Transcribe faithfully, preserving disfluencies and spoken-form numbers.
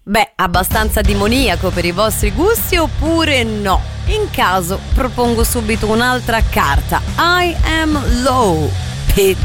Beh, abbastanza demoniaco per i vostri gusti oppure no? In caso propongo subito un'altra carta. I Am Low, Pete